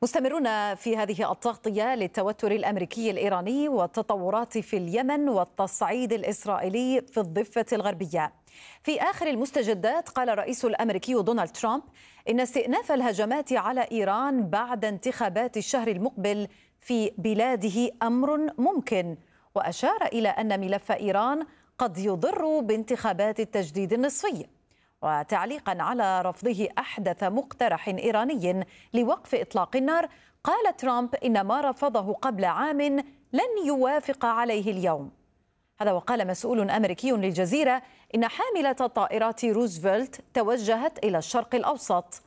مستمرون في هذه التغطية للتوتر الأمريكي الإيراني والتطورات في اليمن والتصعيد الإسرائيلي في الضفة الغربية. في آخر المستجدات قال الرئيس الأمريكي دونالد ترامب إن استئناف الهجمات على إيران بعد انتخابات الشهر المقبل في بلاده أمر ممكن، وأشار إلى أن ملف إيران قد يضر بانتخابات التجديد النصفي. وتعليقا على رفضه أحدث مقترح إيراني لوقف إطلاق النار، قال ترامب إن ما رفضه قبل عام لن يوافق عليه اليوم. هذا وقال مسؤول أمريكي للجزيرة إن حاملة طائرات روزفلت توجهت إلى الشرق الأوسط،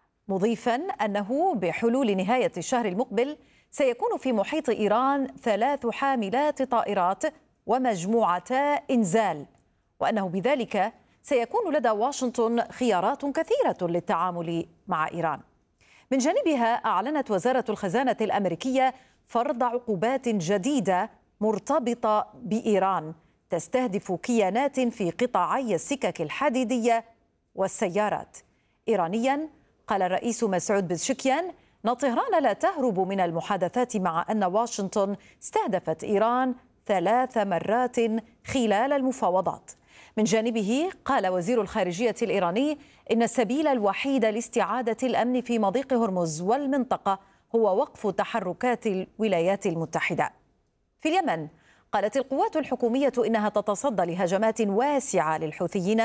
مضيفا أنه بحلول نهاية الشهر المقبل سيكون في محيط إيران 3 حاملات طائرات ومجموعتا إنزال، وأنه بذلك سيكون لدى واشنطن خيارات كثيرة للتعامل مع إيران. من جانبها أعلنت وزارة الخزانة الأمريكية فرض عقوبات جديدة مرتبطة بإيران تستهدف كيانات في قطاعي السكك الحديدية والسيارات. إيرانيا قال الرئيس مسعود بزشكيان أن طهران لا تهرب من المحادثات، مع أن واشنطن استهدفت إيران 3 مرات خلال المفاوضات. من جانبه قال وزير الخارجية الإيراني إن السبيل الوحيد لاستعادة الأمن في مضيق هرمز والمنطقة هو وقف تحركات الولايات المتحدة. في اليمن قالت القوات الحكومية إنها تتصدى لهجمات واسعة للحوثيين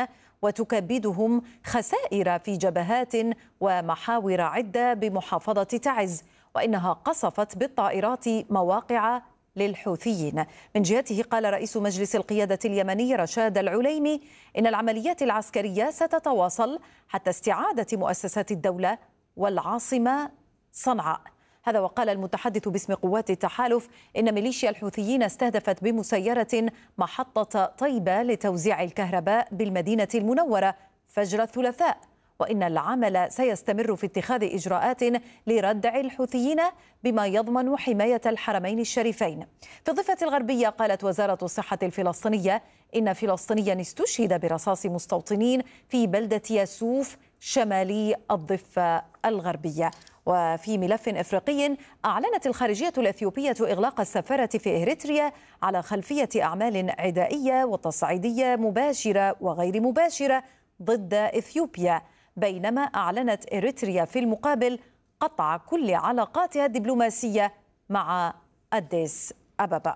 وتكبدهم خسائر في جبهات ومحاور عدة بمحافظة تعز، وإنها قصفت بالطائرات مواقع للحوثيين. من جهته قال رئيس مجلس القيادة اليمني رشاد العليمي إن العمليات العسكرية ستتواصل حتى استعادة مؤسسات الدولة والعاصمة صنعاء. هذا وقال المتحدث باسم قوات التحالف إن ميليشيا الحوثيين استهدفت بمسيرة محطة طيبة لتوزيع الكهرباء بالمدينة المنورة فجر الثلاثاء، وإن العمل سيستمر في اتخاذ إجراءات لردع الحوثيين بما يضمن حماية الحرمين الشريفين. في الضفة الغربية قالت وزارة الصحة الفلسطينية إن فلسطينيا استشهد برصاص مستوطنين في بلدة ياسوف شمالي الضفة الغربية. وفي ملف إفريقي أعلنت الخارجية الأثيوبية إغلاق السفارة في إريتريا على خلفية أعمال عدائية وتصعيدية مباشرة وغير مباشرة ضد إثيوبيا، بينما أعلنت إريتريا في المقابل قطع كل علاقاتها الدبلوماسية مع أديس أبابا.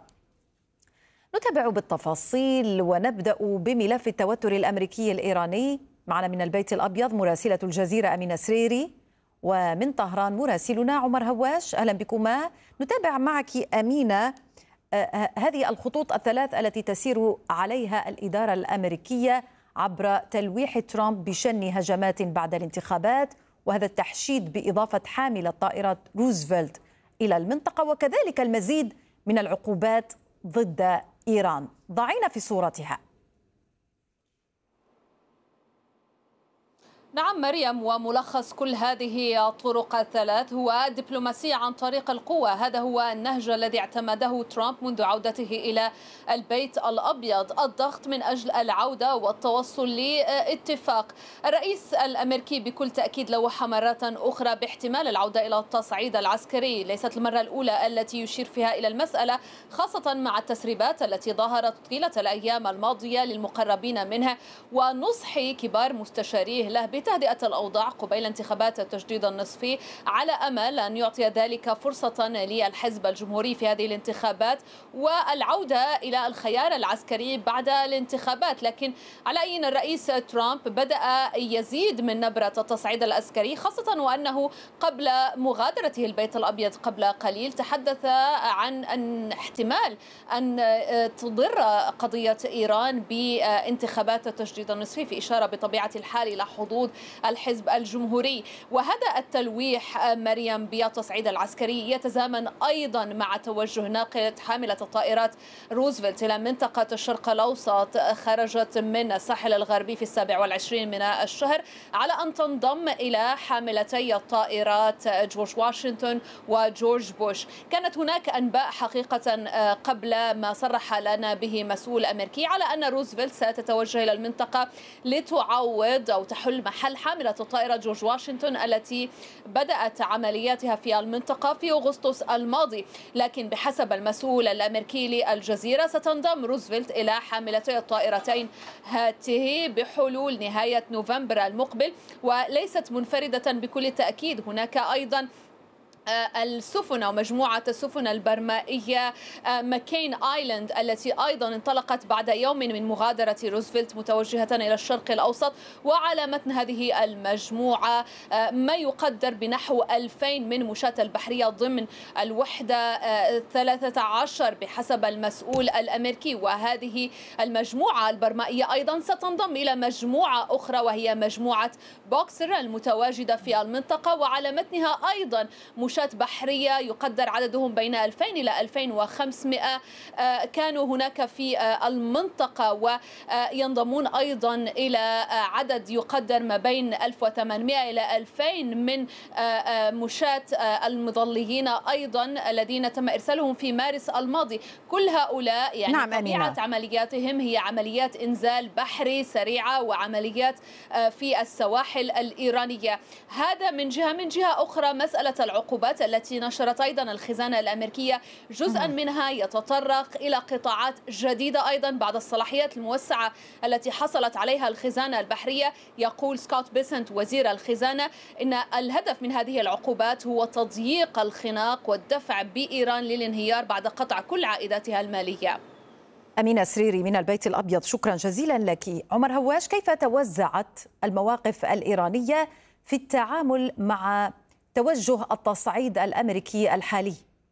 نتابع بالتفاصيل ونبدأ بملف التوتر الأمريكي الإيراني. معنا من البيت الأبيض مراسلة الجزيرة أمينة سريري، ومن طهران مراسلنا عمر هواش. أهلا بكما. نتابع معك أمينة هذه الخطوط الثلاث التي تسير عليها الإدارة الأمريكية عبر تلويح ترامب بشن هجمات بعد الانتخابات، وهذا التحشيد بإضافة حاملة طائرات روزفلت إلى المنطقة، وكذلك المزيد من العقوبات ضد إيران. ضعينا في صورتها. نعم مريم، وملخص كل هذه الطرق الثلاث هو الدبلوماسية عن طريق القوة. هذا هو النهج الذي اعتمده ترامب منذ عودته إلى البيت الأبيض، الضغط من أجل العودة والتوصل لاتفاق. الرئيس الأمريكي بكل تأكيد لوح مرة أخرى باحتمال العودة إلى التصعيد العسكري. ليست المرة الأولى التي يشير فيها إلى المسألة، خاصة مع التسريبات التي ظهرت طيلة الأيام الماضية للمقربين منها ونصح كبار مستشاريه له بتهدئة الأوضاع قبيل انتخابات التجديد النصفي، على أمل أن يعطي ذلك فرصة للحزب الجمهوري في هذه الانتخابات والعودة إلى الخيار العسكري بعد الانتخابات. لكن على أي الرئيس ترامب بدأ يزيد من نبرة التصعيد العسكري، خاصة وأنه قبل مغادرته البيت الأبيض قبل قليل تحدث عن أن احتمال أن تضر قضية إيران بانتخابات التجديد النصفي، في إشارة بطبيعة الحال إلى حظوظ الحزب الجمهوري. وهذا التلويح مريم بالتصعيد العسكري يتزامن أيضا مع توجه ناقلة حاملة الطائرات روزفلت إلى منطقة الشرق الأوسط، خرجت من الساحل الغربي في 27 من الشهر على أن تنضم إلى حاملتي الطائرات جورج واشنطن وجورج بوش. كانت هناك أنباء حقيقة قبل ما صرح لنا به مسؤول أمريكي على أن روزفلت ستتوجه إلى المنطقة لتعوض أو تحل محل حاملة الطائرة جورج واشنطن التي بدأت عملياتها في المنطقة في أغسطس الماضي. لكن بحسب المسؤول الأمريكي للجزيرة ستنضم روزفلت إلى حاملتي الطائرتين هاته بحلول نهاية نوفمبر المقبل، وليست منفردة بكل تأكيد. هناك أيضا السفن أو مجموعة السفن البرمائية ماكين آيلاند التي أيضا انطلقت بعد يوم من مغادرة روزفلت متوجهة إلى الشرق الأوسط، وعلى متن هذه المجموعة ما يقدر بنحو 2000 من مشاة البحرية ضمن الوحدة 13 بحسب المسؤول الأمريكي. وهذه المجموعة البرمائية أيضا ستنضم إلى مجموعة أخرى وهي مجموعة بوكسر المتواجدة في المنطقة، وعلى متنها أيضا مشاة بحرية يقدر عددهم بين 2000 إلى 2500 كانوا هناك في المنطقة، وينضمون أيضا إلى عدد يقدر ما بين 1800 إلى 2000 من مشاة المظليين أيضا الذين تم إرسالهم في مارس الماضي. كل هؤلاء يعني نعم طبيعة عملياتهم هي عمليات إنزال بحري سريعة وعمليات في السواحل الإيرانية. هذا من جهة. من جهة أخرى مسألة العقوبات التي نشرت أيضا الخزانة الأمريكية جزءا منها يتطرق إلى قطاعات جديدة أيضا بعد الصلاحيات الموسعة التي حصلت عليها الخزانة البحرية. يقول سكوت بيسنت وزير الخزانة إن الهدف من هذه العقوبات هو تضييق الخناق والدفع بإيران للانهيار بعد قطع كل عائداتها المالية. أمينة سريري من البيت الأبيض، شكرا جزيلا لك. عمر هواش، كيف توزعت المواقف الإيرانية في التعامل مع توجه التصعيد الأمريكي الحالي؟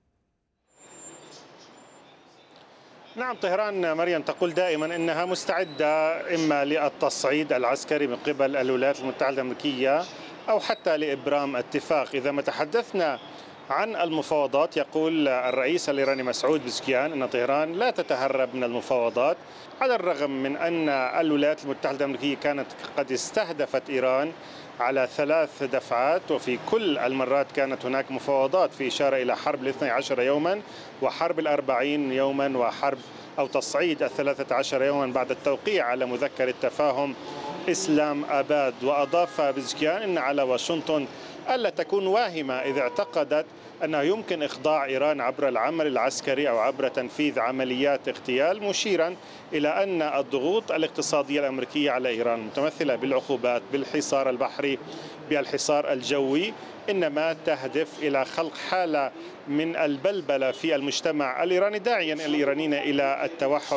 نعم، طهران مريم تقول دائما أنها مستعدة إما للتصعيد العسكري من قبل الولايات المتحدة الأمريكية أو حتى لإبرام اتفاق. إذا ما تحدثنا عن المفاوضات، يقول الرئيس الإيراني مسعود بزكيان أن طهران لا تتهرب من المفاوضات، على الرغم من أن الولايات المتحدة الأمريكية كانت قد استهدفت إيران على 3 دفعات، وفي كل المرات كانت هناك مفاوضات، في إشارة إلى حرب 12 يوما وحرب 40 يوما وحرب أو تصعيد 13 يوما بعد التوقيع على مذكرة تفاهم إسلام آباد. وأضاف بزكيان أن على واشنطن ألا تكون واهمة إذا اعتقدت أنه يمكن إخضاع إيران عبر العمل العسكري أو عبر تنفيذ عمليات اغتيال، مشيرا إلى أن الضغوط الاقتصادية الأمريكية على إيران متمثلة بالعقوبات، بالحصار البحري، بالحصار الجوي، إنما تهدف إلى خلق حالة من البلبلة في المجتمع الإيراني، داعيا الإيرانيين إلى التوحد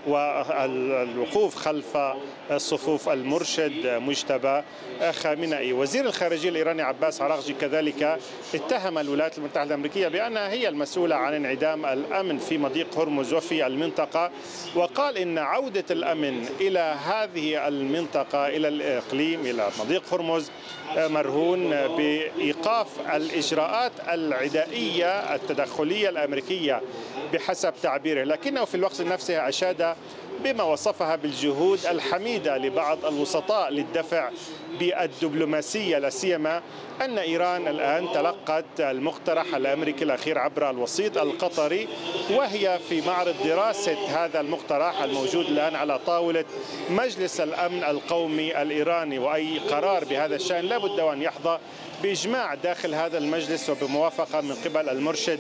والوقوف خلف صفوف المرشد مجتبى خامنئي. وزير الخارجية الإيراني عباس عراقجي كذلك اتهم الولايات المتحدة الأمريكية بأنها هي المسؤولة عن انعدام الأمن في مضيق هرمز وفي المنطقة، وقال إن عودة الأمن إلى هذه المنطقة، إلى الإقليم، إلى مضيق هرمز، مرهون بإيقاف الإجراءات العدائية التدخلية الأمريكية بحسب تعبيره. لكنه في الوقت نفسه أشاد بما وصفها بالجهود الحميدة لبعض الوسطاء للدفع بالدبلوماسية، لا سيما أن إيران الآن تلقت المقترح الأمريكي الأخير عبر الوسيط القطري، وهي في معرض دراسة هذا المقترح الموجود الآن على طاولة مجلس الأمن القومي الإيراني. وأي قرار بهذا الشأن لابد أن يحظى بإجماع داخل هذا المجلس وبموافقة من قبل المرشد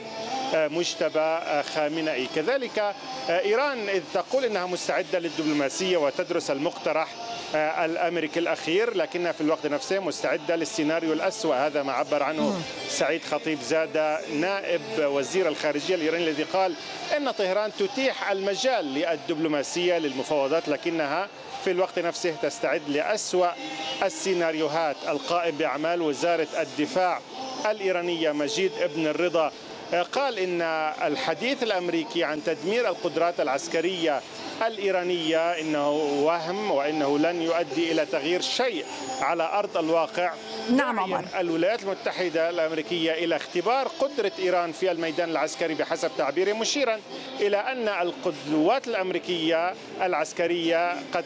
مجتبى خامنئي. كذلك إيران إذ تقول أنها مستعدة للدبلوماسية وتدرس المقترح الأمريكي الأخير، لكنها في الوقت نفسه مستعدة للسيناريو الأسوأ. هذا ما عبر عنه سعيد خطيب زادة نائب وزير الخارجية الإيراني، الذي قال أن طهران تتيح المجال للدبلوماسية للمفاوضات، لكنها في الوقت نفسه تستعد لأسوأ السيناريوهات. القائم بأعمال وزارة الدفاع الإيرانية مجيد ابن الرضا قال إن الحديث الأمريكي عن تدمير القدرات العسكرية الإيرانية إنه وهم، وإنه لن يؤدي إلى تغيير شيء على أرض الواقع. نعم عمر. الولايات المتحدة الأمريكية إلى اختبار قدرة إيران في الميدان العسكري بحسب تعبيره، مشيرا إلى أن القوات الأمريكية العسكرية قد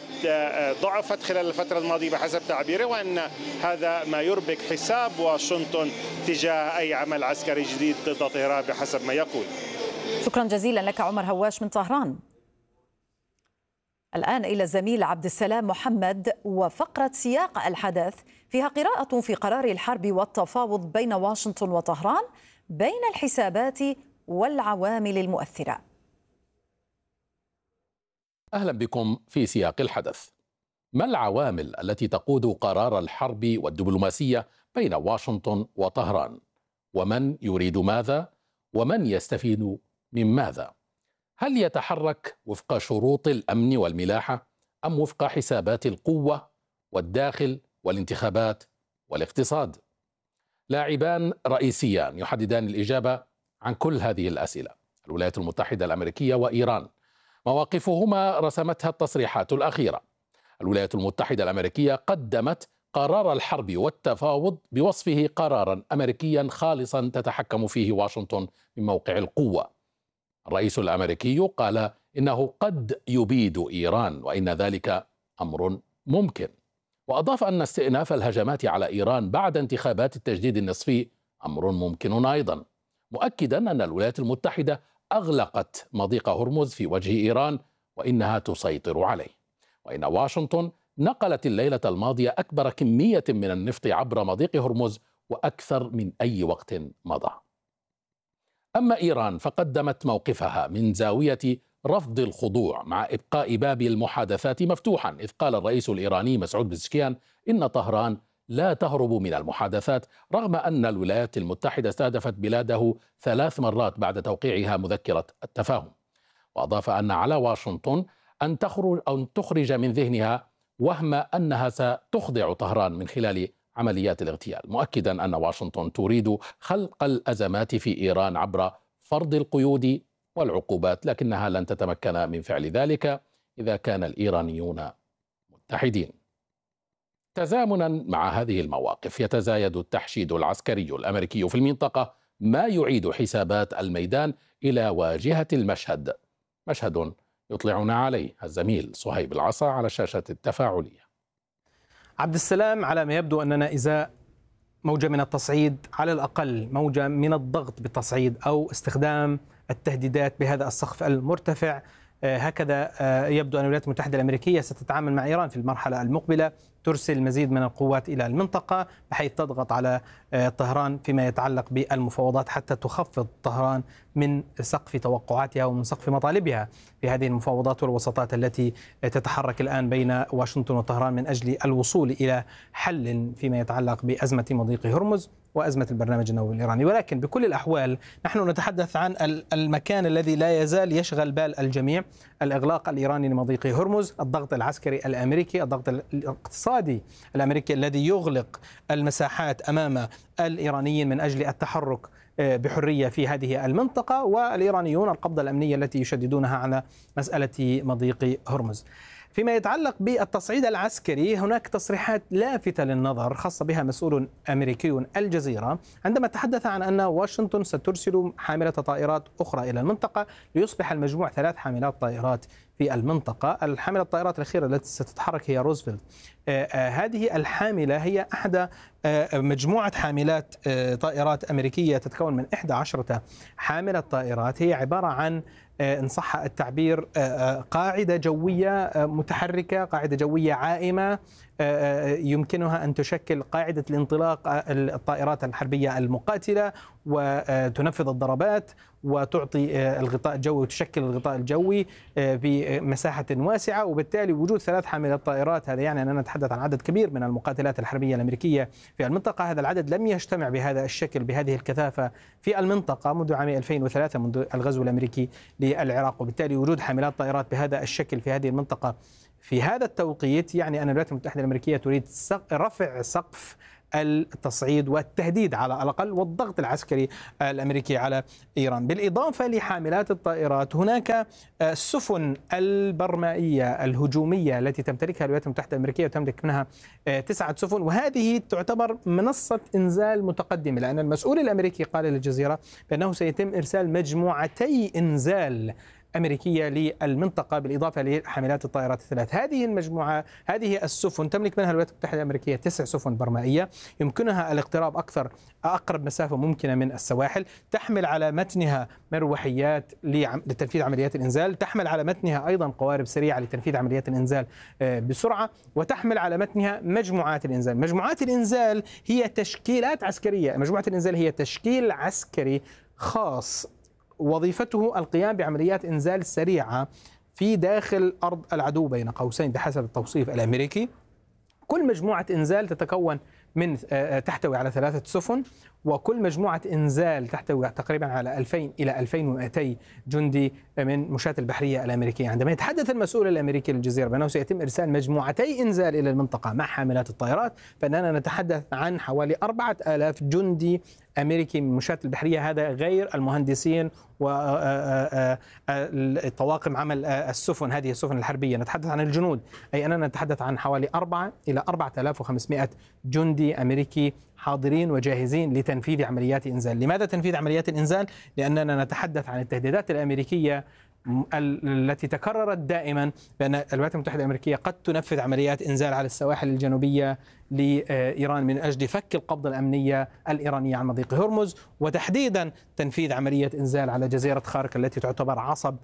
ضعفت خلال الفترة الماضية بحسب تعبيره، وأن هذا ما يربك حساب واشنطن تجاه أي عمل عسكري جديد ضد طهران بحسب ما يقول. شكرا جزيلا لك عمر هواش من طهران. الآن إلى الزميل عبد السلام محمد وفقرة سياق الحدث، فيها قراءة في قرار الحرب والتفاوض بين واشنطن وطهران بين الحسابات والعوامل المؤثرة. أهلا بكم في سياق الحدث. ما العوامل التي تقود قرار الحرب والدبلوماسية بين واشنطن وطهران؟ ومن يريد ماذا؟ ومن يستفيد من ماذا؟ هل يتحرك وفق شروط الأمن والملاحة أم وفق حسابات القوة والداخل والانتخابات والاقتصاد؟ لاعبان رئيسيان يحددان الإجابة عن كل هذه الأسئلة: الولايات المتحدة الأمريكية وإيران. مواقفهما رسمتها التصريحات الأخيرة. الولايات المتحدة الأمريكية قدمت قرار الحرب والتفاوض بوصفه قرارا أمريكيا خالصا تتحكم فيه واشنطن من موقع القوة. الرئيس الأمريكي قال إنه قد يبيد إيران وإن ذلك أمر ممكن، وأضاف أن استئناف الهجمات على إيران بعد انتخابات التجديد النصفي أمر ممكن أيضا، مؤكدا أن الولايات المتحدة أغلقت مضيق هرمز في وجه إيران وإنها تسيطر عليه، وإن واشنطن نقلت الليلة الماضية أكبر كمية من النفط عبر مضيق هرمز وأكثر من أي وقت مضى. أما إيران فقدمت موقفها من زاوية رفض الخضوع مع إبقاء باب المحادثات مفتوحا، إذ قال الرئيس الإيراني مسعود بزشكيان إن طهران لا تهرب من المحادثات رغم أن الولايات المتحدة استهدفت بلاده 3 مرات بعد توقيعها مذكرة التفاهم. وأضاف أن على واشنطن أن تخرج من ذهنها وهم أنها ستخضع طهران من خلال عمليات الاغتيال، مؤكدا أن واشنطن تريد خلق الأزمات في إيران عبر فرض القيود والعقوبات، لكنها لن تتمكن من فعل ذلك إذا كان الإيرانيون متحدين. تزامنا مع هذه المواقف يتزايد التحشيد العسكري الأمريكي في المنطقة، ما يعيد حسابات الميدان إلى واجهة المشهد، مشهد يطلعنا عليه الزميل صهيب العصا على الشاشة التفاعلية. عبد السلام، على ما يبدو أننا إذا موجة من التصعيد، على الأقل موجة من الضغط بالتصعيد أو استخدام التهديدات بهذا السقف المرتفع. هكذا يبدو أن الولايات المتحدة الأمريكية ستتعامل مع إيران في المرحلة المقبلة، ترسل مزيد من القوات إلى المنطقة بحيث تضغط على طهران فيما يتعلق بالمفاوضات حتى تخفض طهران من سقف توقعاتها ومن سقف مطالبها في هذه المفاوضات والوساطات التي تتحرك الآن بين واشنطن وطهران من أجل الوصول إلى حل فيما يتعلق بأزمة مضيق هرمز وأزمة البرنامج النووي الإيراني. ولكن بكل الأحوال نحن نتحدث عن المكان الذي لا يزال يشغل بال الجميع: الإغلاق الإيراني لمضيق هرمز، الضغط العسكري الأمريكي، الضغط الاقتصادي الأمريكي الذي يغلق المساحات أمام الإيرانيين من أجل التحرك بحرية في هذه المنطقة، والإيرانيون القبضة الأمنية التي يشددونها على مسألة مضيق هرمز. فيما يتعلق بالتصعيد العسكري هناك تصريحات لافتة للنظر خاصة بها مسؤول أمريكي الجزيرة عندما تحدث عن أن واشنطن سترسل حاملة طائرات أخرى إلى المنطقة ليصبح المجموع 3 حاملات طائرات في المنطقة. الحاملة الطائرات الأخيرة التي ستتحرك هي روزفلت. هذه الحاملة هي أحد مجموعة حاملات طائرات أمريكية تتكون من 11 حاملة طائرات. هي عبارة عن إن صح التعبير قاعدة جوية متحركة، قاعدة جوية عائمة يمكنها أن تشكل قاعدة الانطلاق الطائرات الحربية المقاتلة وتنفذ الضربات وتعطي الغطاء الجوي وتشكل الغطاء الجوي بمساحة واسعة. وبالتالي وجود 3 حاملات طائرات هذا يعني أننا نتحدث عن عدد كبير من المقاتلات الحربية الأمريكية في المنطقة. هذا العدد لم يجتمع بهذا الشكل بهذه الكثافة في المنطقة منذ عام 2003 منذ الغزو الأمريكي للعراق، وبالتالي وجود حاملات طائرات بهذا الشكل في هذه المنطقة في هذا التوقيت يعني أن الولايات المتحدة الأمريكية تريد رفع سقف التصعيد والتهديد على الأقل والضغط العسكري الأمريكي على إيران. بالإضافة لحاملات الطائرات هناك السفن البرمائية الهجومية التي تمتلكها الولايات المتحدة الأمريكية وتملك منها 9 سفن، وهذه تعتبر منصة إنزال متقدمة، لأن المسؤول الأمريكي قال للجزيرة بأنه سيتم إرسال مجموعتي إنزال أمريكية للمنطقة بالإضافة لحاملات الطائرات الثلاث. هذه المجموعة، هذه السفن تملك منها الولايات المتحدة الأمريكية 9 سفن برمائية يمكنها الاقتراب أقرب مسافة ممكنة من السواحل، تحمل على متنها مروحيات لتنفيذ عمليات الإنزال، تحمل على متنها أيضا قوارب سريعة لتنفيذ عمليات الإنزال بسرعة، وتحمل على متنها مجموعات الإنزال. مجموعات الإنزال هي تشكيلات عسكرية، مجموعة الإنزال هي تشكيل عسكري خاص وظيفته القيام بعمليات إنزال سريعة في داخل أرض العدو بين قوسين بحسب التوصيف الأمريكي. كل مجموعة إنزال تتكون من تحتوي على 3 سفن، وكل مجموعة إنزال تحتوي تقريبا على 2000 إلى 2200 جندي من مشاة البحرية الأمريكية. عندما يتحدث المسؤول الأمريكي للجزيرة بأنه سيتم إرسال مجموعتي إنزال إلى المنطقة مع حاملات الطائرات، فإننا نتحدث عن حوالي 4000 جندي أمريكي من مشاة البحرية، هذا غير المهندسين وطواقم عمل السفن، هذه السفن الحربية. نتحدث عن الجنود، أي أننا نتحدث عن حوالي 4 إلى 4500 جندي أمريكي حاضرين وجاهزين لتنفيذ عمليات إنزال. لماذا تنفيذ عمليات الإنزال؟ لأننا نتحدث عن التهديدات الأمريكية التي تكررت دائما بأن الولايات المتحدة الأمريكية قد تنفذ عمليات إنزال على السواحل الجنوبية لإيران من أجل فك القبضة الأمنية الإيرانية عن مضيق هرمز، وتحديدا تنفيذ عملية إنزال على جزيرة خارك التي تعتبر عصب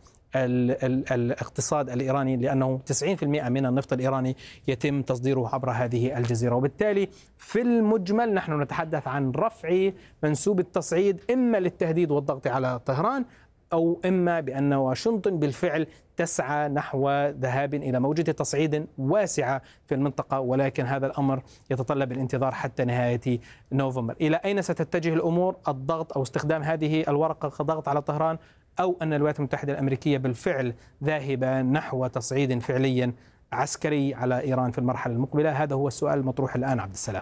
الاقتصاد الإيراني، لأنه 90% من النفط الإيراني يتم تصديره عبر هذه الجزيرة. وبالتالي في المجمل نحن نتحدث عن رفع منسوب التصعيد إما للتهديد والضغط على طهران، أو إما بأن واشنطن بالفعل تسعى نحو ذهاب إلى موجة تصعيد واسعة في المنطقة، ولكن هذا الأمر يتطلب الانتظار حتى نهاية نوفمبر. إلى أين ستتجه الأمور؟ الضغط أو استخدام هذه الورقة كضغط على طهران، أو أن الولايات المتحدة الأمريكية بالفعل ذاهبة نحو تصعيد فعلي عسكري على إيران في المرحلة المقبلة؟ هذا هو السؤال المطروح الآن. عبد السلام،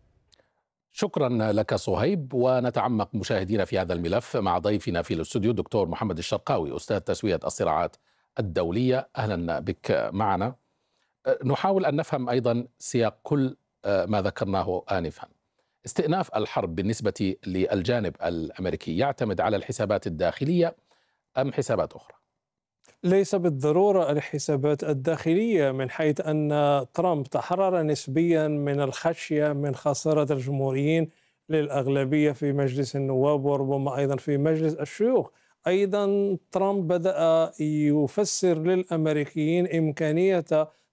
شكرا لك صهيب. ونتعمق مشاهدينا في هذا الملف مع ضيفنا في الاستوديو دكتور محمد الشرقاوي، أستاذ تسوية الصراعات الدولية. أهلا بك معنا. نحاول أن نفهم أيضا سياق كل ما ذكرناه آنفا. استئناف الحرب بالنسبة للجانب الأمريكي يعتمد على الحسابات الداخلية أم حسابات أخرى؟ ليس بالضرورة الحسابات الداخلية، من حيث أن ترامب تحرر نسبيا من الخشية من خسارة الجمهوريين للأغلبية في مجلس النواب وربما أيضا في مجلس الشيوخ. أيضا ترامب بدأ يفسر للأمريكيين إمكانية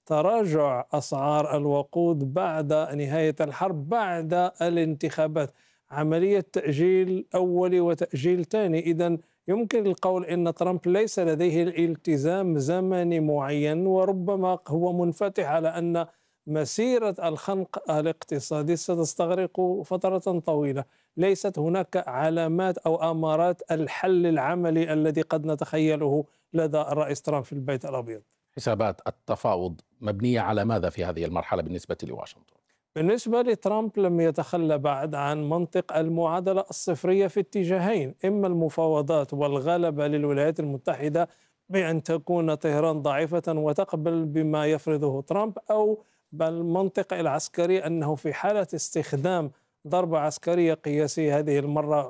تراجع أسعار الوقود بعد نهاية الحرب، بعد الانتخابات، عملية تأجيل أولي وتأجيل ثاني. إذن يمكن القول أن ترامب ليس لديه الالتزام زمني معين، وربما هو منفتح على أن مسيرة الخنق الاقتصادي ستستغرق فترة طويلة. ليست هناك علامات أو أمارات الحل العملي الذي قد نتخيله لدى الرئيس ترامب في البيت الأبيض. حسابات التفاوض مبنية على ماذا في هذه المرحلة بالنسبة لواشنطن؟ بالنسبة لترامب لم يتخلى بعد عن منطق المعادلة الصفرية في اتجاهين، إما المفاوضات والغلبة للولايات المتحدة بأن تكون طهران ضعيفة وتقبل بما يفرضه ترامب، أو بالمنطق العسكري أنه في حالة استخدام ضربة عسكرية قياسية هذه المرة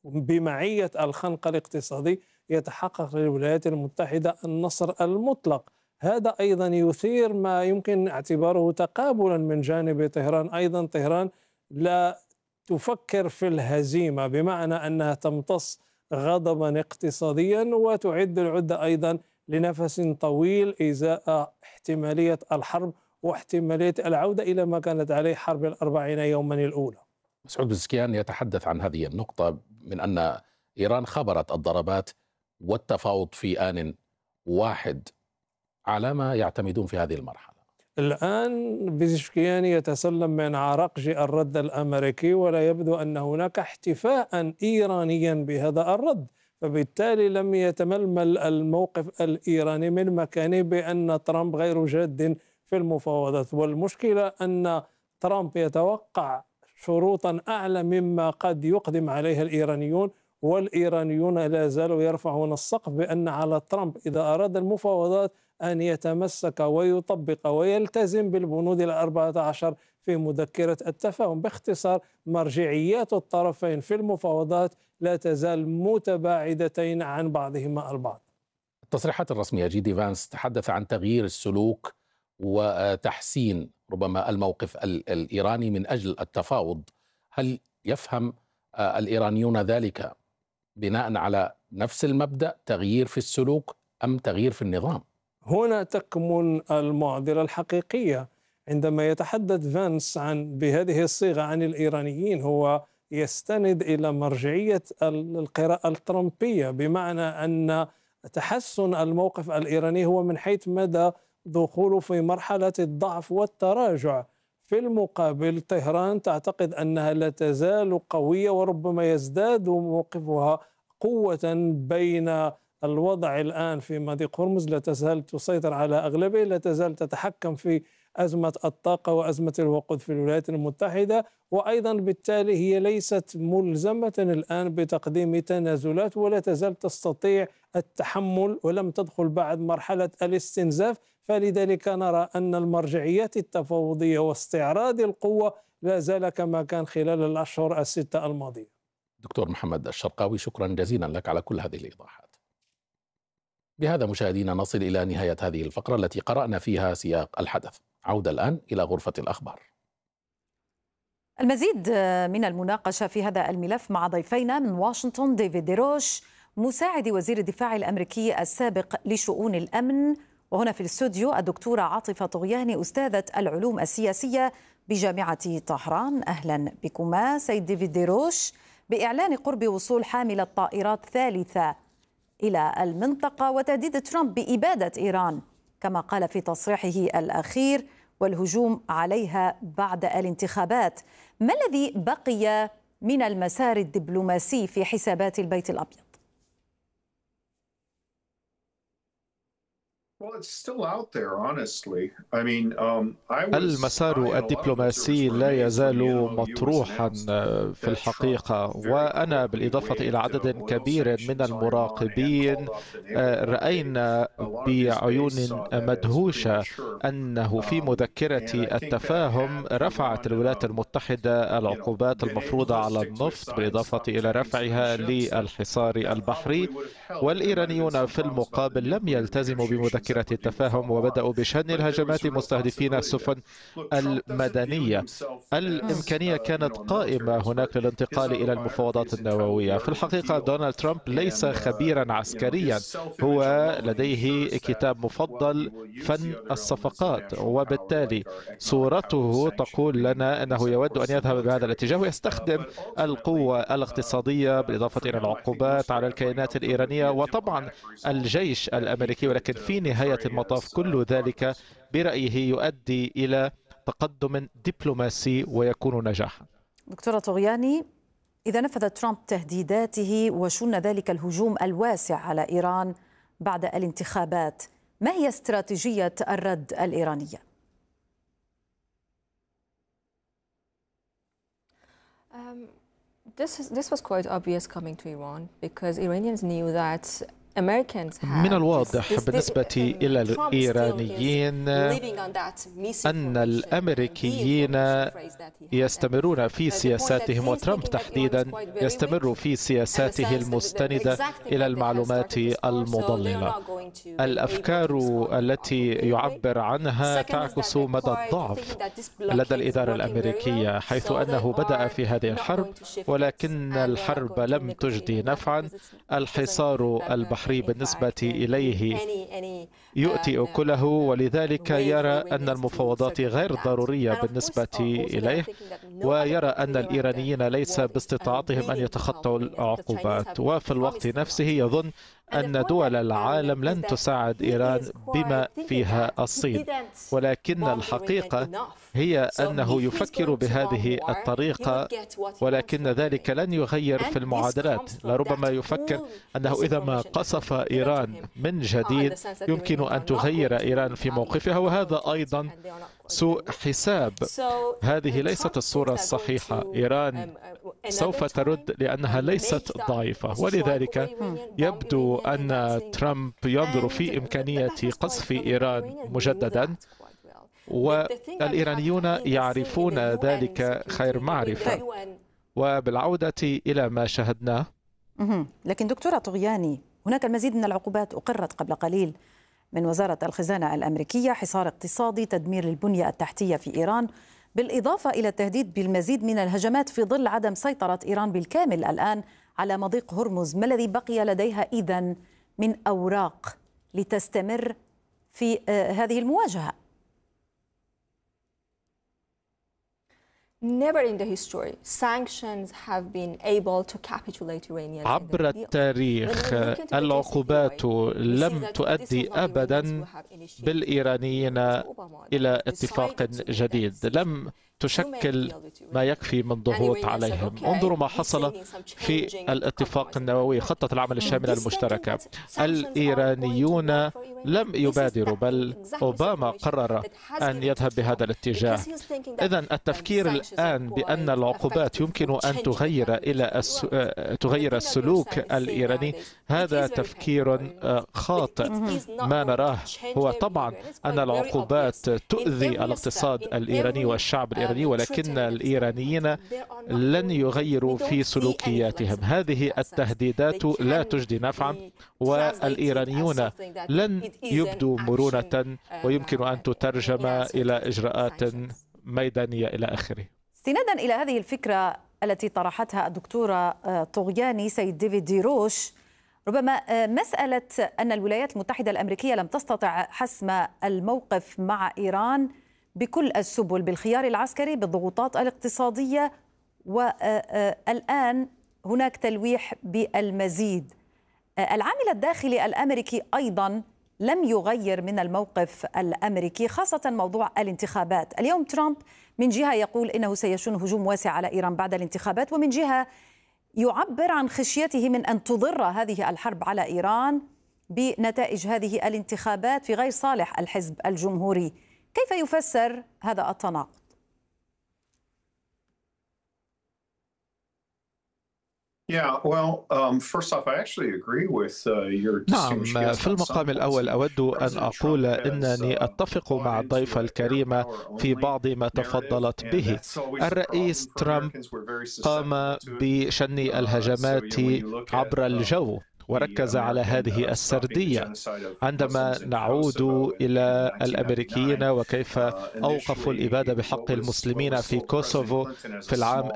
بمعية الخنق الاقتصادي يتحقق للولايات المتحدة النصر المطلق. هذا أيضا يثير ما يمكن اعتباره تقابلا من جانب طهران. أيضا طهران لا تفكر في الهزيمة، بمعنى أنها تمتص غضبا اقتصاديا وتعد العدة أيضا لنفس طويل إزاء احتمالية الحرب واحتمالية العودة إلى ما كانت عليه حرب 40 يوما الأولى. مسعود بزكيان يتحدث عن هذه النقطة من أن إيران خبرت الضربات والتفاوض في آن واحد. على ما يعتمدون في هذه المرحلة؟ الآن بزكيان يتسلم من عرقج الرد الأمريكي، ولا يبدو أن هناك احتفاء إيرانيا بهذا الرد، فبالتالي لم يتململ الموقف الإيراني من مكانه بأن ترامب غير جاد في المفاوضات. والمشكلة أن ترامب يتوقع شروطا أعلى مما قد يقدم عليها الإيرانيون، والإيرانيون لا زالوا يرفعون السقف بأن على ترامب إذا أراد المفاوضات أن يتمسك ويطبق ويلتزم بالبنود 14 في مذكرة التفاهم. باختصار، مرجعيات الطرفين في المفاوضات لا تزال متباعدتين عن بعضهما البعض. التصريحات الرسمية جي فانس تحدث عن تغيير السلوك وتحسين ربما الموقف الإيراني من أجل التفاوض. هل يفهم الإيرانيون ذلك بناء على نفس المبدأ، تغيير في السلوك أم تغيير في النظام؟ هنا تكمن المعضلة الحقيقية. عندما يتحدث فانس بهذه الصيغة عن الإيرانيين، هو يستند إلى مرجعية القراءة الترامبية، بمعنى أن تحسن الموقف الإيراني هو من حيث مدى دخوله في مرحلة الضعف والتراجع. في المقابل طهران تعتقد أنها لا تزال قوية، وربما يزداد موقفها قوة بين الوضع الآن في مضيق هرمز، لا تزال تسيطر على أغلبه، لا تزال تتحكم في أزمة الطاقة وأزمة الوقود في الولايات المتحدة، وأيضا بالتالي هي ليست ملزمة الآن بتقديم تنازلات، ولا تزال تستطيع التحمل ولم تدخل بعد مرحلة الاستنزاف. فلذلك نرى أن المرجعيات التفاوضية واستعراض القوة لا زال كما كان خلال الأشهر الستة الماضية. دكتور محمد الشرقاوي، شكرا جزيلا لك على كل هذه الإيضاحات. بهذا مشاهدينا نصل إلى نهاية هذه الفقرة التي قرأنا فيها سياق الحدث. عودة الآن إلى غرفة الأخبار. المزيد من المناقشة في هذا الملف مع ضيفينا من واشنطن، ديفيد ديروش مساعد وزير الدفاع الأمريكي السابق لشؤون الأمن، وهنا في الاستوديو الدكتورة عاطفة طغياني أستاذة العلوم السياسية بجامعة طهران. أهلا بكما سيد ديفيد ديروش. بإعلان قرب وصول حاملة طائرات ثالثة إلى المنطقة وتهديد ترامب بإبادة إيران كما قال في تصريحه الأخير والهجوم عليها بعد الانتخابات، ما الذي بقي من المسار الدبلوماسي في حسابات البيت الأبيض؟ المسار الدبلوماسي لا يزال مطروحا في الحقيقة، وأنا بالإضافة إلى عدد كبير من المراقبين رأينا بعيون مدهوشة أنه في مذكرة التفاهم رفعت الولايات المتحدة العقوبات المفروضة على النفط بالإضافة إلى رفعها للحصار البحري، والإيرانيون في المقابل لم يلتزموا بمذكرة التفاهم وبدأوا بشن الهجمات مستهدفين السفن المدنية. الإمكانية كانت قائمة هناك للانتقال إلى المفاوضات النووية. في الحقيقة دونالد ترامب ليس خبيرا عسكريا، هو لديه كتاب مفضل فن الصفقات، وبالتالي صورته تقول لنا أنه يود أن يذهب بهذا الاتجاه ويستخدم القوة الاقتصادية بالإضافة إلى العقوبات على الكيانات الإيرانية وطبعا الجيش الأمريكي، ولكن في نهاية المطاف كل ذلك برأيه يؤدي إلى تقدم دبلوماسي ويكون نجاحا. دكتورة طغياني، إذا نفذ ترامب تهديداته وشن ذلك الهجوم الواسع على إيران بعد الانتخابات، ما هي استراتيجية الرد الإيرانية؟ This was quite obvious coming to Iran because Iranians knew that من الواضح بالنسبة إلى الإيرانيين أن الأمريكيين يستمرون في سياساتهم، وترامب تحديدا يستمر في سياساته المستندة إلى المعلومات المضللة. الأفكار التي يعبر عنها تعكس مدى الضعف لدى الإدارة الأمريكية، حيث أنه بدأ في هذه الحرب ولكن الحرب لم تجدي نفعا. الحصار البحري بالنسبة إليه يؤتي أكله، ولذلك يرى أن المفاوضات غير ضرورية بالنسبة إليه، ويرى أن الإيرانيين ليس باستطاعتهم أن يتخطوا العقوبات، وفي الوقت نفسه يظن أن دول العالم لن تساعد إيران بما فيها الصين. ولكن الحقيقة هي أنه يفكر بهذه الطريقة، ولكن ذلك لن يغير في المعادلات. لربما يفكر أنه إذا ما قصف إيران من جديد يمكن أن تغير إيران في موقفها، وهذا أيضا سوء حساب. هذه ليست الصورة الصحيحة. إيران سوف ترد لأنها ليست ضعيفة، ولذلك يبدو أن ترامب ينظر في إمكانية قصف إيران مجددا، والإيرانيون يعرفون ذلك خير معرفة. وبالعودة إلى ما شاهدناه، لكن دكتورة طغياني، هناك المزيد من العقوبات أقرت قبل قليل من وزارة الخزانة الأمريكية: حصار اقتصادي، تدمير البنية التحتية في إيران، بالإضافة إلى التهديد بالمزيد من الهجمات في ظل عدم سيطرة إيران بالكامل الآن على مضيق هرمز. ما الذي بقي لديها إذن من أوراق لتستمر في هذه المواجهة؟ عبر التاريخ العقوبات لم تؤدي أبدا بالإيرانيين إلى اتفاق جديد، لم تشكل ما يكفي من ضغوط عليهم. انظروا ما حصل في الاتفاق النووي، خطة العمل الشاملة المشتركة. الإيرانيون لم يبادروا، بل أوباما قرر أن يذهب بهذا الاتجاه. إذن التفكير الآن بأن العقوبات يمكن أن تغير السلوك الإيراني، هذا تفكير خاطئ. ما نراه هو طبعا أن العقوبات تؤذي الاقتصاد الإيراني والشعب الإيراني، ولكن الإيرانيين لن يغيروا في سلوكياتهم. هذه التهديدات لا تجدي نفعا، والإيرانيون لن يبدوا مرونة ويمكن أن تترجم إلى إجراءات ميدانية إلى آخره. استنادا إلى هذه الفكرة التي طرحتها الدكتورة طغياني، سيد ديفيد ديروش، ربما مسألة أن الولايات المتحدة الأمريكية لم تستطع حسم الموقف مع إيران بكل السبل، بالخيار العسكري، بالضغوطات الاقتصادية، والآن هناك تلويح بالمزيد. العامل الداخلي الأمريكي أيضا لم يغير من الموقف الأمريكي، خاصة موضوع الانتخابات. اليوم ترامب من جهة يقول إنه سيشن هجوم واسع على إيران بعد الانتخابات، ومن جهة يعبر عن خشيته من أن تضر هذه الحرب على إيران بنتائج هذه الانتخابات في غير صالح الحزب الجمهوري. كيف يفسر هذا التناقض؟ نعم، في المقام الأول أود أن أقول أنني أتفق مع الضيفة الكريمة في بعض ما تفضلت به. الرئيس ترامب قام بشن الهجمات عبر الجو وركز على هذه السردية. عندما نعود إلى الأمريكيين وكيف أوقفوا الإبادة بحق المسلمين في كوسوفو في العام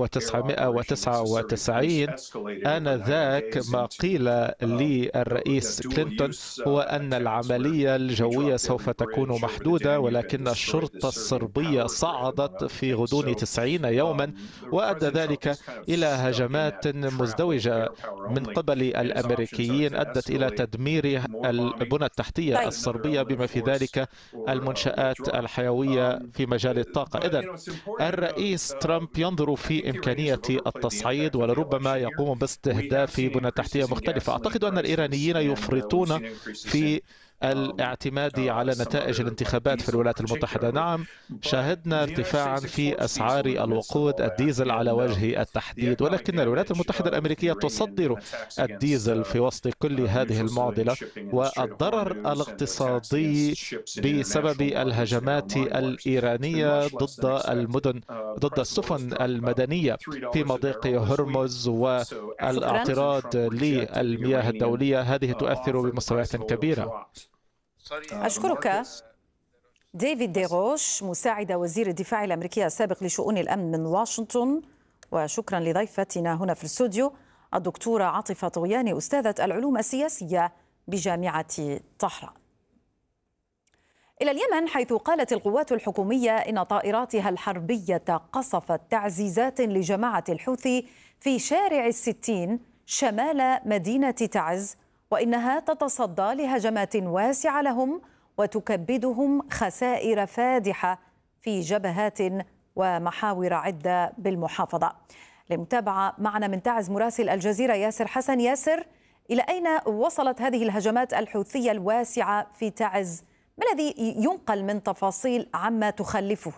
1999، آنذاك ما قيل للرئيس كلينتون هو أن العملية الجوية سوف تكون محدودة، ولكن الشرطة الصربية صعدت في غضون 90 يوما، وأدى ذلك إلى هجمات مزدوجة من قبل الأمريكيين أدت إلى تدمير البنى التحتية الصربية، بما في ذلك المنشآت الحيوية في مجال الطاقة. إذن الرئيس ترامب ينظر في إمكانية التصعيد ولربما يقوم باستهداف بنى تحتية مختلفة. أعتقد أن الإيرانيين يفرطون في الاعتماد على نتائج الانتخابات في الولايات المتحدة. نعم، شاهدنا ارتفاعا في أسعار الوقود الديزل على وجه التحديد، ولكن الولايات المتحدة الأمريكية تصدر الديزل في وسط كل هذه المعضلة، والضرر الاقتصادي بسبب الهجمات الإيرانية ضد المدن، ضد السفن المدنية في مضيق هرمز والاعتراض للمياه الدولية، هذه تؤثر بمستويات كبيرة. أشكرك ديفيد ديروش، مساعد وزير الدفاع الأمريكي السابق لشؤون الأمن من واشنطن، وشكرا لضيفتنا هنا في الاستوديو الدكتورة عاطفة طغياني، أستاذة العلوم السياسية بجامعة طهران. إلى اليمن، حيث قالت القوات الحكومية إن طائراتها الحربية قصفت تعزيزات لجماعة الحوثي في شارع الستين شمال مدينة تعز، وإنها تتصدى لهجمات واسعة لهم وتكبدهم خسائر فادحة في جبهات ومحاور عدة بالمحافظة. للمتابعة معنا من تعز مراسل الجزيرة ياسر حسن. ياسر، إلى أين وصلت هذه الهجمات الحوثية الواسعة في تعز؟ ما الذي ينقل من تفاصيل عما تخلفه؟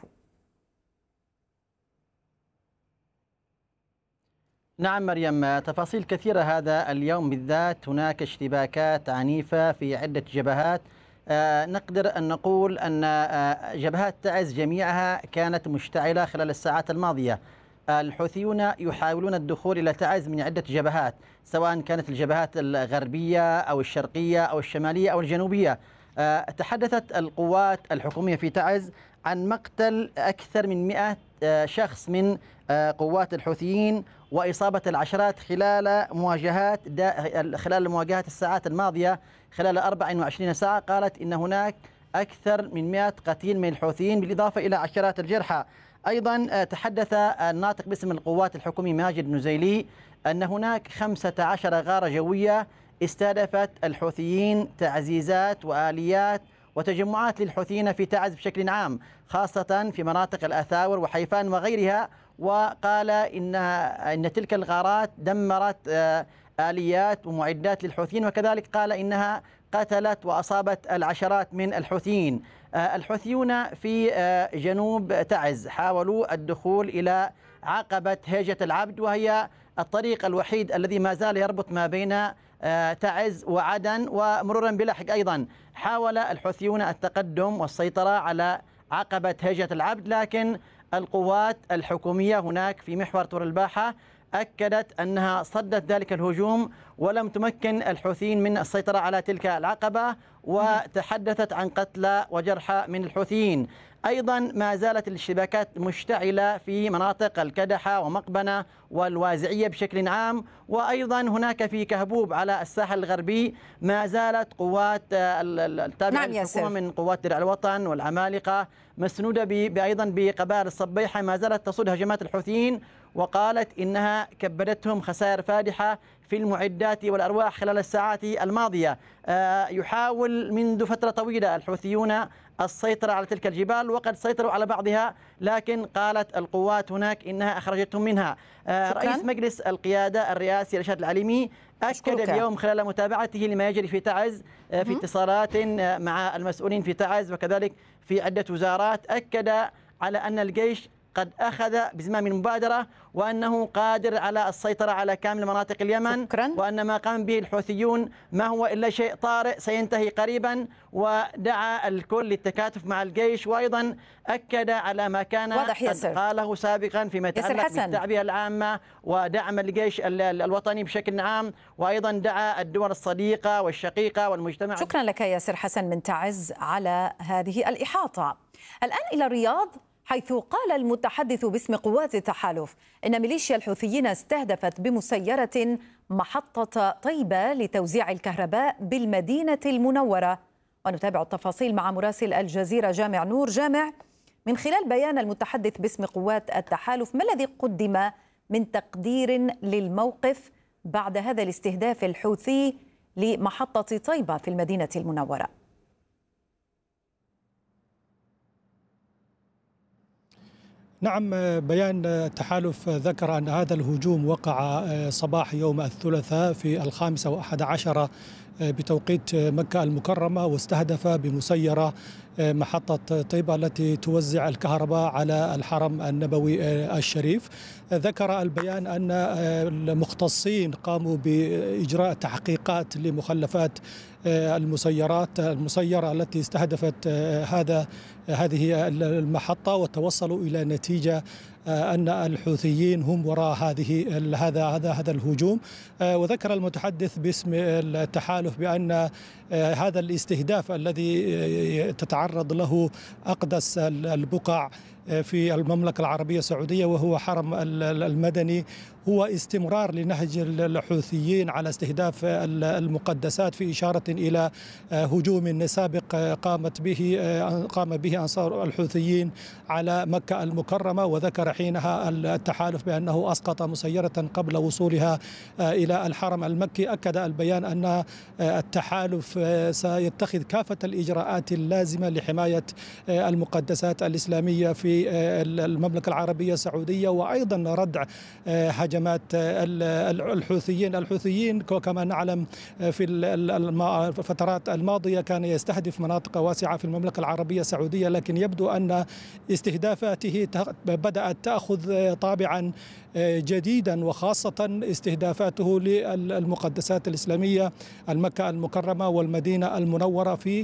نعم مريم، تفاصيل كثيرة هذا اليوم بالذات. هناك اشتباكات عنيفة في عدة جبهات. نقدر أن نقول أن جبهات تعز جميعها كانت مشتعلة خلال الساعات الماضية. الحوثيون يحاولون الدخول إلى تعز من عدة جبهات، سواء كانت الجبهات الغربية أو الشرقية أو الشمالية أو الجنوبية. تحدثت القوات الحكومية في تعز عن مقتل أكثر من 100 شخص من قوات الحوثيين وإصابة العشرات خلال المواجهات الساعات الماضية. خلال 24 ساعة قالت إن هناك أكثر من 100 قتيل من الحوثيين بالإضافة إلى عشرات الجرحى. أيضا تحدث الناطق باسم القوات الحكومي ماجد نزيلي أن هناك 15 غارة جوية استهدفت الحوثيين، تعزيزات وآليات وتجمعات للحوثيين في تعز بشكل عام، خاصة في مناطق الأثاور وحيفان وغيرها. وقال إن تلك الغارات دمرت آليات ومعدات للحوثيين، وكذلك قال إنها قتلت وأصابت العشرات من الحوثيين. الحوثيون في جنوب تعز حاولوا الدخول إلى عقبة هيجة العبد، وهي الطريق الوحيد الذي ما زال يربط ما بين تعز وعدن ومرورا بلحق. أيضا حاول الحوثيون التقدم والسيطرة على عقبة هيجة العبد، لكن القوات الحكومية هناك في محور طور الباحة أكدت أنها صدت ذلك الهجوم ولم تمكن الحوثيين من السيطرة على تلك العقبة، وتحدثت عن قتلى وجرحى من الحوثيين. أيضا ما زالت الاشتباكات مشتعلة في مناطق الكدحة ومقبنة والوازعية بشكل عام، وأيضا هناك في كهبوب على الساحل الغربي ما زالت قوات التابعة للحكومة من قوات درع الوطن والعمالقة مسنودة أيضا بقبائل الصبيحة ما زالت تصد هجمات الحوثيين، وقالت إنها كبدتهم خسائر فادحة في المعدات والأرواح خلال الساعات الماضية. يحاول منذ فترة طويلة الحوثيون السيطرة على تلك الجبال وقد سيطروا على بعضها، لكن قالت القوات هناك إنها أخرجتهم منها. رئيس مجلس القيادة الرئاسي رشاد العليمي أكد اليوم خلال متابعته لما يجري في تعز في اتصالات مع المسؤولين في تعز وكذلك في عدة وزارات، أكد على أن الجيش قد أخذ بزمام المبادرة وأنه قادر على السيطرة على كامل مناطق اليمن. وأن ما قام به الحوثيون ما هو إلا شيء طارئ سينتهي قريبا، ودعا الكل للتكاتف مع الجيش. وأيضا أكد على ما كان قاله سابقا فيما يتعلق بالتعبئة العامة ودعم الجيش الوطني بشكل عام، وأيضا دعا الدول الصديقة والشقيقة والمجتمع. شكرا لك ياسر حسن من تعز على هذه الإحاطة. الآن إلى الرياض، حيث قال المتحدث باسم قوات التحالف إن ميليشيا الحوثيين استهدفت بمسيرة محطة طيبة لتوزيع الكهرباء بالمدينة المنورة. ونتابع التفاصيل مع مراسل الجزيرة جامع نور. جامع، من خلال بيان المتحدث باسم قوات التحالف، ما الذي قدم من تقدير للموقف بعد هذا الاستهداف الحوثي لمحطة طيبة في المدينة المنورة؟ نعم، بيان التحالف ذكر أن هذا الهجوم وقع صباح يوم الثلاثاء في 5:11 بتوقيت مكة المكرمة، واستهدف بمسيرة محطة طيبة التي توزع الكهرباء على الحرم النبوي الشريف. ذكر البيان أن المختصين قاموا بإجراء تحقيقات لمخلفات المسيرة التي استهدفت هذه المحطة، وتوصلوا إلى نتيجة أن الحوثيين هم وراء هذا الهجوم. وذكر المتحدث باسم التحالف بأن هذا الاستهداف الذي تتعرض له أقدس البقع في المملكة العربية السعودية وهو حرم المدني هو استمرار لنهج الحوثيين على استهداف المقدسات، في إشارة إلى هجوم سابق قام به أنصار الحوثيين على مكة المكرمة. وذكر حينها التحالف بأنه أسقط مسيرة قبل وصولها إلى الحرم المكي. أكد البيان أن التحالف سيتخذ كافة الإجراءات اللازمة لحماية المقدسات الإسلامية في المملكة العربية السعودية، وأيضا ردع هجمات الحوثيين كما نعلم في الفترات الماضية كان يستهدف مناطق واسعة في المملكة العربية السعودية، لكن يبدو أن استهدافاته بدأت تأخذ طابعا جديدا، وخاصة استهدافاته للمقدسات الإسلامية المكة المكرمة والمدينة المنورة في